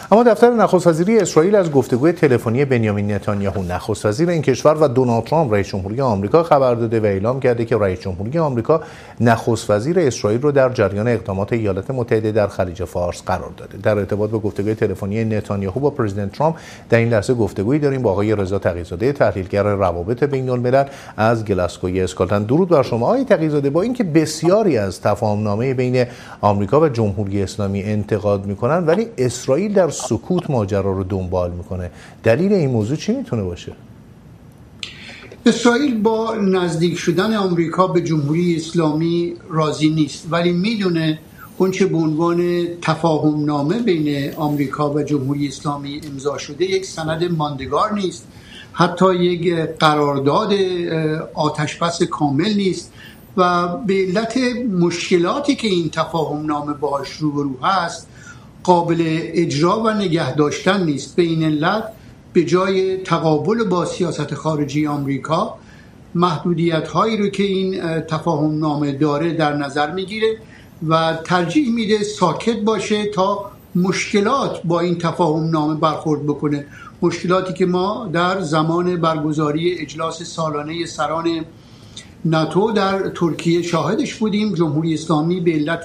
اما دفتر نخست وزیری اسرائیل از گفتگوی تلفنی بنیامین نتانیاهو نخست وزیر این کشور و دونالد ترامپ رئیس جمهوری آمریکا خبر داده و اعلام کرده که رئیس جمهوری آمریکا نخست وزیر اسرائیل رو در جریان اقدامات ایالات متحده در خلیج فارس قرار داده. در ارتباط با گفتگوی تلفنی نتانیاهو با پرزیدنت ترامپ در این لحظه گفتگویی داریم با آقای رضا تقی‌زاده، تحلیلگر روابط بین‌الملل از گلاسگوی اسکاتلند. درود بر شما آقای تقی‌زاده. با اینکه بسیاری از تفاهم‌نامه بین آمریکا و جمهوری اسلامی انتقاد می‌کنند، ولی اسرائیل در سکوت ماجرا رو دنبال میکنه. دلیل این موضوع چی میتونه باشه؟ اسرائیل با نزدیک شدن آمریکا به جمهوری اسلامی راضی نیست، ولی میدونه اونچه به عنوان تفاهم نامه بین آمریکا و جمهوری اسلامی امضا شده یک سند ماندگار نیست، حتی یک قرارداد آتشبس کامل نیست و به علت مشکلاتی که این تفاهم نامه باهاش روبرو هست قابل اجرا و نگه داشتن نیست. به این علت به جای تقابل با سیاست خارجی آمریکا محدودیت هایی رو که این تفاهم نامه داره در نظر میگیره و ترجیح میده ساکت باشه تا مشکلات با این تفاهم نامه برخورد بکنه، مشکلاتی که ما در زمان برگزاری اجلاس سالانه سران ناتو در ترکیه شاهدش بودیم. جمهوری اسلامی به علت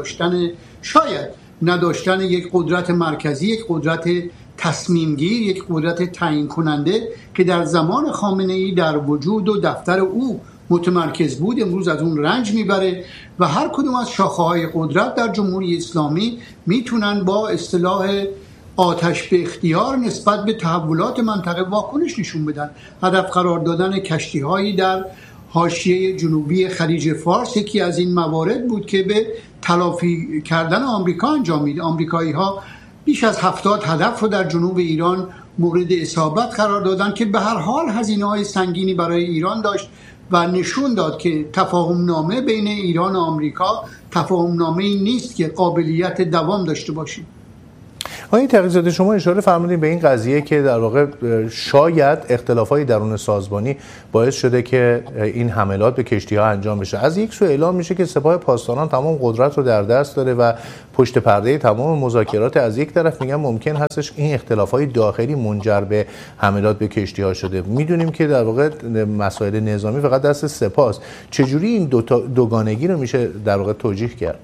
نداشتن یک قدرت مرکزی، یک قدرت تصمیم گیر، یک قدرت تعیین کننده که در زمان خامنه‌ای در وجود و دفتر او متمرکز بود، امروز از اون رنج میبره و هر کدوم از شاخه‌های قدرت در جمهوری اسلامی میتونن با اصطلاح آتش به اختیار نسبت به تحولات منطقه واکنش نشون بدن. هدف قرار دادن کشتی‌هایی در حاشیه جنوبی خلیج فارس یکی از این موارد بود که به تلافی کردن آمریکا انجامید. آمریکایی‌ها بیش از 70 هدف رو در جنوب ایران مورد اصابت قرار دادن که به هر حال هزینه‌های سنگینی برای ایران داشت و نشون داد که تفاهم نامه بین ایران و آمریکا تفاهم نامه‌ای نیست که قابلیت دوام داشته باشه. آقای تقی‌زاده، شما اشاره فرمودین به این قضیه که در واقع شاید اختلافات درون سازمانی باعث شده که این حملات به کشتی‌ها انجام بشه. از یک سو اعلام میشه که سپاه پاسداران تمام قدرت رو در دست داره و پشت پرده تمام مذاکرات. از یک طرف میگن ممکن هستش این اختلافات داخلی منجر به حملات به کشتی‌ها شده. میدونیم که در واقع مسائل نظامی فقط دست سپاهست. چجوری این دوگانگی رو میشه در واقع توجیه کرد؟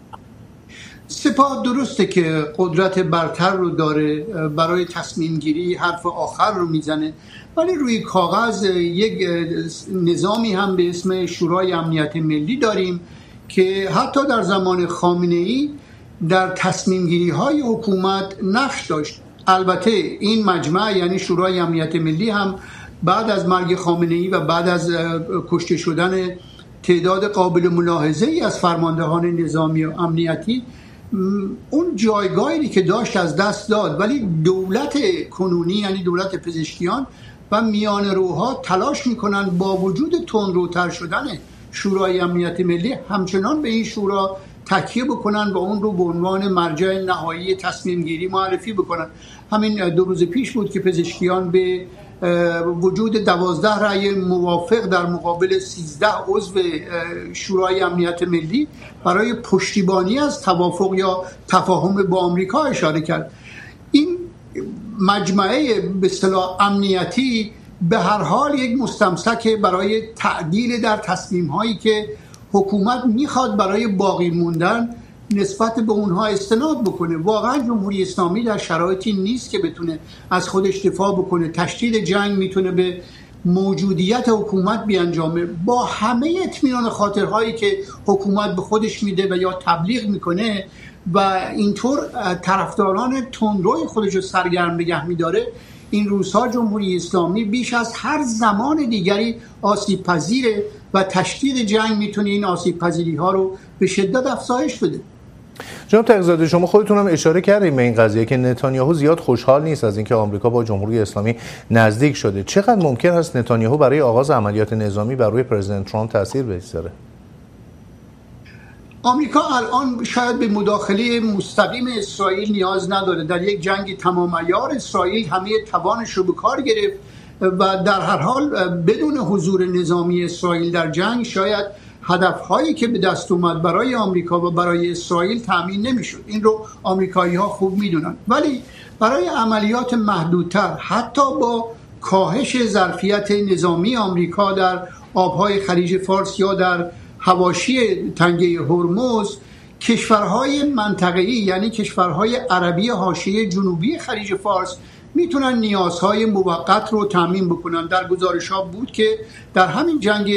سپاه درسته که قدرت برتر رو داره، برای تصمیم گیری حرف آخر رو میزنه، ولی روی کاغذ یک نظامی هم به اسم شورای امنیت ملی داریم که حتی در زمان خامنه‌ای در تصمیم گیری های حکومت نقش داشت. البته این مجمع یعنی شورای امنیت ملی هم بعد از مرگ خامنه‌ای و بعد از کشته شدن تعداد قابل ملاحظه‌ای از فرماندهان نظامی و امنیتی اون جایگاهی که داشت از دست داد، ولی دولت کنونی یعنی دولت پزشکیان و میان روها تلاش میکنن با وجود تندروتر شدن شورای امنیت ملی همچنان به این شورا تکیه بکنن و اون رو به عنوان مرجع نهایی تصمیم گیری معرفی بکنن. همین 2 روز پیش بود که پزشکیان به وجود 12 رأی موافق در مقابل 13 عضو شورای امنیت ملی برای پشتیبانی از توافق یا تفاهم با آمریکا اشاره کرد. این مجمعه به اصطلاح امنیتی به هر حال یک مستمسک برای تعدیل در تصمیم‌هایی که حکومت میخواد برای باقی موندن نسبت به اونها استناد بکنه. واقعا جمهوری اسلامی در شرایطی نیست که بتونه از خودش دفاع بکنه. تشدید جنگ میتونه به موجودیت حکومت بیانجامه. با همه اطمینان خاطرهایی که حکومت به خودش میده و یا تبلیغ میکنه و اینطور طرفداران تندروی خودش رو سرگرم نگه میداره، این روزها جمهوری اسلامی بیش از هر زمان دیگری آسیب پذیره و تشدید جنگ میتونه این آسیب پذیری ها رو به شدت افزایش بده. جناب تقی‌زاده، شما خودتون هم اشاره کردید به این قضیه که نتانیاهو زیاد خوشحال نیست از اینکه آمریکا با جمهوری اسلامی نزدیک شده. چقدر ممکن است نتانیاهو برای آغاز عملیات نظامی بر روی پرزیدنت ترامپ تاثیر بگذاره؟ آمریکا الان شاید به مداخله مستقیم اسرائیل نیاز نداره. در یک جنگ تمام عیار اسرائیل همه توانش رو به کار گرفت و در هر حال بدون حضور نظامی اسرائیل در جنگ شاید هدفهایی که به دست اومد برای آمریکا و برای اسرائیل تامین نمیشد. این رو آمریکایی‌ها خوب میدونن. ولی برای عملیات محدودتر، حتی با کاهش ظرفیت نظامی آمریکا در آبهای خلیج فارس یا در حواشی تنگه هرمز، کشورهای منطقه‌ای یعنی کشورهای عربی حاشیه جنوبی خلیج فارس میتونن نیازهای موقت رو تامین بکنن. در گزارش‌ها بود که در همین جنگ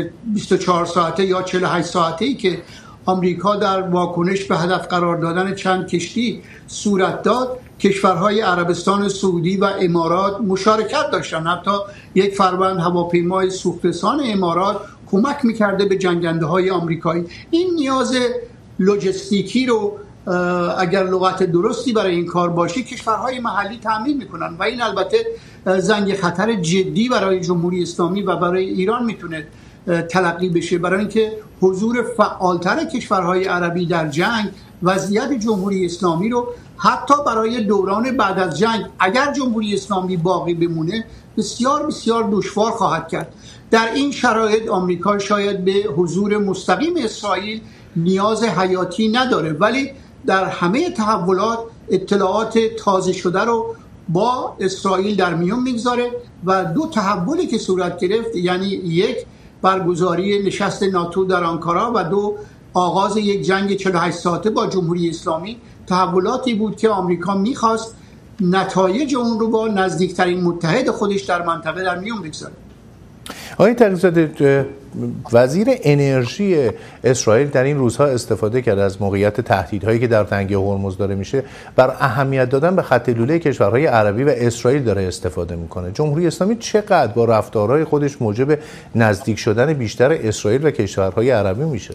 24 ساعته یا 48 ساعته‌ای که آمریکا در واکنش به هدف قرار دادن چند کشتی صورت داد، کشورهای عربستان سعودی و امارات مشارکت داشتن. حتی یک فروند هواپیمای سوخترسان امارات کمک میکرده به جنگنده‌های آمریکایی. این نیاز لوجستیکی رو اگر لغت درستی برای این کار باشه کشورهای محلی تامین میکنن و این البته زنگ خطر جدی برای جمهوری اسلامی و برای ایران میتونه تلقی بشه، برای اینکه حضور فعالتر کشورهای عربی در جنگ وضعیت جمهوری اسلامی رو حتی برای دوران بعد از جنگ اگر جمهوری اسلامی باقی بمونه بسیار بسیار دشوار خواهد کرد. در این شرایط آمریکا شاید به حضور مستقیم اسرائیل نیاز حیاتی نداره، ولی در همه تحولات اطلاعات تازه شده رو با اسرائیل در میون میگذاره و دو تحولی که صورت گرفت، یعنی یک برگزاری نشست ناتو در آنکارا و دو آغاز یک جنگ 48 ساعته با جمهوری اسلامی، تحولاتی بود که آمریکا میخواست نتایج اون رو با نزدیکترین متحد خودش در منطقه در میون بگذاره. آقای تقی‌زاده، وزیر انرژی اسرائیل در این روزها استفاده کرد از موقعیت تهدیدهایی که در تنگه هرمز داره میشه بر اهمیت دادن به خط لوله کشورهای عربی و اسرائیل داره استفاده میکنه. جمهوری اسلامی چقدر با رفتارهای خودش موجب نزدیک شدن بیشتر اسرائیل و کشورهای عربی میشه؟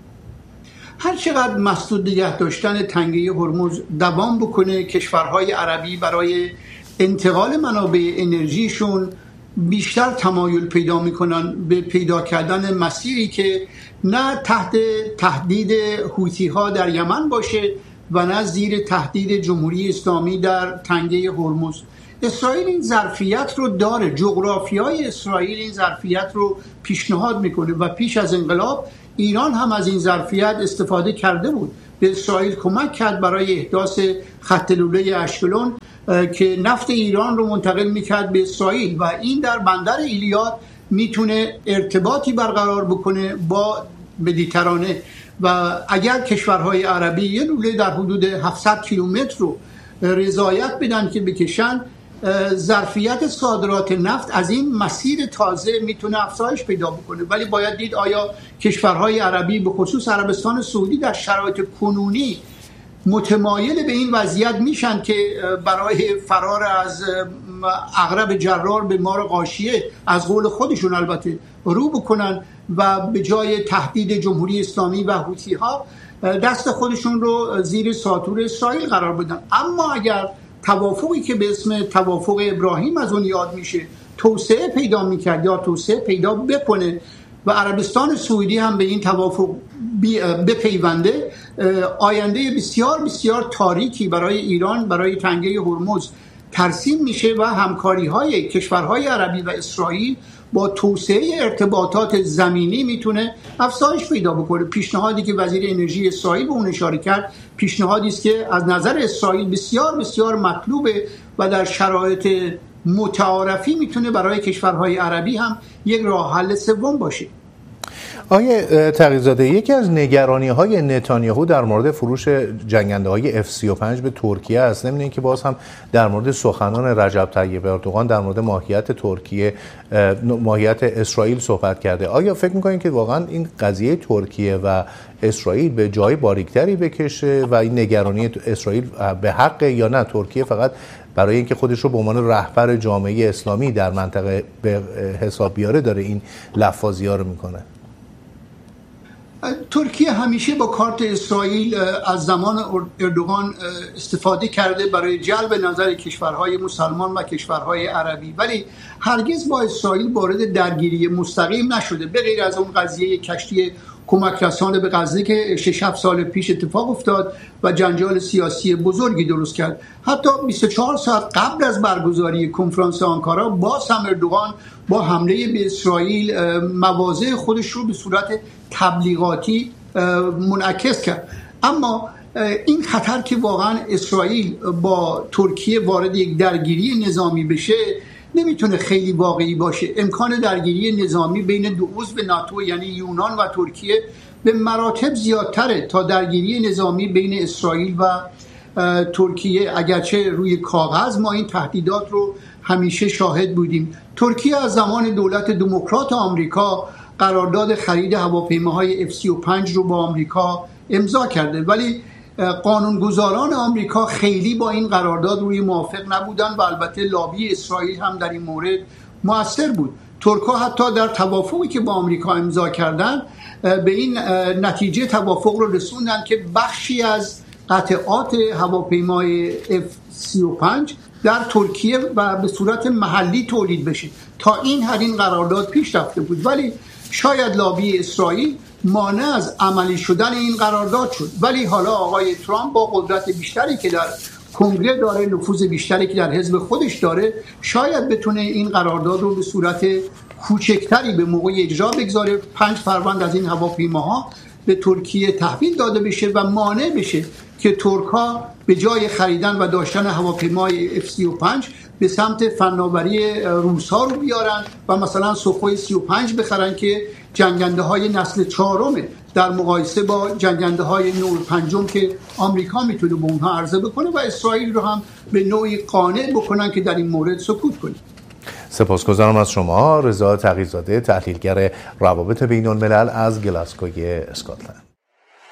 هر چقدر مسدود نگه داشتن تنگه هرمز دوام بکنه، کشورهای عربی برای انتقال منابع انرژیشون بیشتر تمایل پیدا میکنن به پیدا کردن مسیری که نه تحت تهدید حوثی ها در یمن باشه و نه زیر تهدید جمهوری اسلامی در تنگه هرمز. اسرائیل این ظرفیت رو داره، جغرافیای اسرائیل این ظرفیت رو پیشنهاد میکنه و پیش از انقلاب ایران هم از این ظرفیت استفاده کرده بود. به اسرائیل کمک کرد برای احداث خط لوله اشکلون که نفت ایران رو منتقل میکرد به اسرائیل و این در بندر ایلیات میتونه ارتباطی برقرار بکنه با مدیترانه و اگر کشورهای عربی یه لوله در حدود 700 کیلومتر رو رضایت بدن که بکشن، ظرفیت صادرات نفت از این مسیر تازه میتونه افزایش پیدا بکنه. ولی باید دید آیا کشورهای عربی به خصوص عربستان سعودی در شرایط کنونی متمایل به این وضعیت میشن که برای فرار از عقرب جرار به مار غاشیه از قول خودشون البته رو بکنن و به جای تهدید جمهوری اسلامی و حوثی ها دست خودشون رو زیر ساطور اسرائیل قرار بدن. اما اگر توافقی که به اسم توافق ابراهیم از اون یاد میشه توسعه پیدا میکرد یا توسعه پیدا بکنه و عربستان سعودی هم به این توافق بپیونده، آینده بسیار بسیار تاریکی برای ایران، برای تنگه هرمز ترسیم میشه و همکاری های کشورهای عربی و اسرائیل با توسعه ارتباطات زمینی میتونه افزایش پیدا بکنه. پیشنهادی که وزیر انرژی اسرائیل به اون اشاره کرد پیشنهادی است که از نظر اسرائیل بسیار بسیار مطلوبه و در شرایط متعارفی میتونه برای کشورهای عربی هم یک راه حل سوم باشه. آقای تقی‌زاده، یکی از نگرانی‌های نتانیاهو در مورد فروش جنگنده‌های F-35 به ترکیه است. ضمن اینکه باز هم در مورد سخنان رجب طیب اردوغان در مورد ماهیت ترکیه، ماهیت اسرائیل صحبت کرده. آیا فکر می‌کنید که واقعا این قضیه ترکیه و اسرائیل به جای باریکتری بکشه و این نگرانی اسرائیل به حق یا نه ترکیه فقط برای اینکه خودش رو به عنوان رهبر جامعه اسلامی در منطقه به حساب بیاره داره این لفاظی‌ها رو میکنه؟ ترکیه همیشه با کارت اسرائیل از زمان اردوغان استفاده کرده برای جلب نظر کشورهای مسلمان و کشورهای عربی، ولی هرگز با اسرائیل وارد درگیری مستقیم نشده به غیر از اون قضیه کشتی کمک رسان به غزه که 6-7 سال پیش اتفاق افتاد و جنجال سیاسی بزرگی درست کرد. حتی 24 ساعت قبل از برگزاری کنفرانس آنکارا باز هم اردوغان با حمله به اسرائیل مواضع خودش رو به صورت تبلیغاتی منعکس کرد. اما این خطر که واقعا اسرائیل با ترکیه وارد یک درگیری نظامی بشه نمیتونه خیلی واقعی باشه. امکان درگیری نظامی بین دو عضو ناتو یعنی یونان و ترکیه به مراتب زیادتره تا درگیری نظامی بین اسرائیل و ترکیه، اگرچه روی کاغذ ما این تهدیدات رو همیشه شاهد بودیم. ترکیه از زمان دولت دموکرات آمریکا قرارداد خرید هواپیماهای F-35 رو با آمریکا امضا کرده، ولی قانونگذاران آمریکا خیلی با این قرارداد روی موافق نبودن و البته لابی اسرائیل هم در این مورد مؤثر بود. ترک‌ها حتی در توافقی که با آمریکا امضا کردن به این نتیجه توافق رو رسوندن که بخشی از قطعات هواپیمای F-35 در ترکیه و به صورت محلی تولید بشه. تا این حد این قرارداد پیش رفته بود، ولی شاید لابی اسرائیل مانع از عملی شدن این قرارداد شد. ولی حالا آقای ترامپ با قدرت بیشتری که در کنگره داره، نفوذ بیشتری که در حزب خودش داره، شاید بتونه این قرارداد رو به صورت کوچکتری به موقع اجرا بگذاره. 5 فروند از این هواپیماها به ترکیه تحویل داده بشه و مانع بشه که ترک‌ها به جای خریدن و داشتن هواپیمای F-35 به سمت فناوری روس‌ها رو بیارن و مثلا سوخوی 35 بخرن که جنگنده های نسل 4 در مقایسه با جنگنده های نوع 5 که آمریکا میتونه به اونها عرضه بکنه و اسرائیل رو هم به نوعی قانع بکنن که در این مورد سکوت کنه. سپاسگزارم از شما. رضا تقی‌زاده، تحلیلگر روابط بین‌الملل از گلاسگوی اسکاتلند.